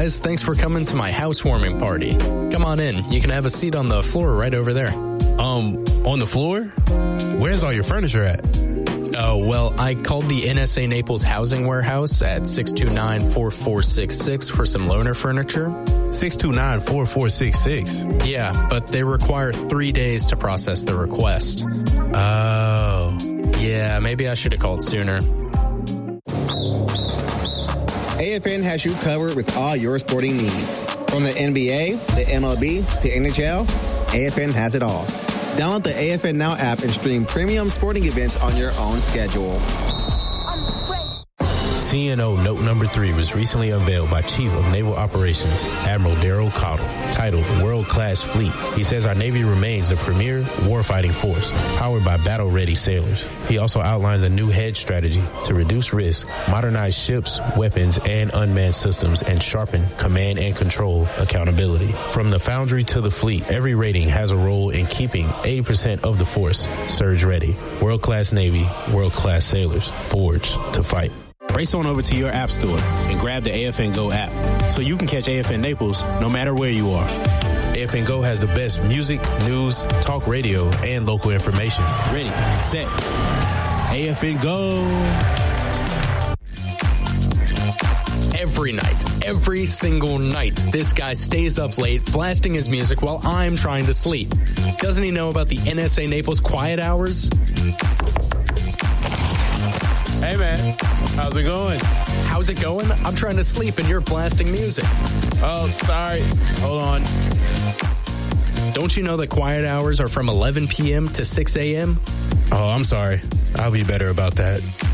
guys. Thanks for coming to my housewarming party. Come on in. You can have a seat on the floor right over there. On the floor? Where's all your furniture at? Oh, well, I called the NSA Naples Housing Warehouse at 629-4466 for some loaner furniture. 629-4466? Yeah, but they require 3 days to process the request. Oh. Yeah, maybe I should have called sooner. AFN has you covered with all your sporting needs. From the NBA, the MLB, to NHL, AFN has it all. Download the AFN Now app and stream premium sporting events on your own schedule. CNO Note Number 3 was recently unveiled by Chief of Naval Operations, Admiral Daryl Cottle, titled World Class Fleet. He says our Navy remains the premier warfighting force, powered by battle-ready sailors. He also outlines a new hedge strategy to reduce risk, modernize ships, weapons, and unmanned systems, and sharpen command and control accountability. From the foundry to the fleet, every rating has a role in keeping 80% of the force surge ready. World-class Navy, world-class sailors, forged to fight. Race on over to your app store and grab the AFN Go app so you can catch AFN Naples no matter where you are. AFN Go has the best music, news, talk radio, and local information. Ready, set, AFN Go. Every night, every single night, this guy stays up late blasting his music while I'm trying to sleep. Doesn't he know about the NSA Naples quiet hours? Hey man, how's it going? How's it going? I'm trying to sleep and you're blasting music. Oh, sorry. Hold on. Don't you know that quiet hours are from 11 p.m. to 6 a.m.? Oh, I'm sorry. I'll be better about that.